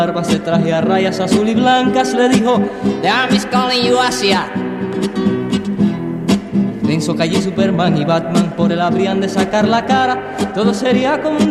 barba se traje a rayas azul y blancas, le dijo, The army's calling you, Asia. Pienso que allí Superman y Batman por él habrían de sacar la cara. Todo sería como un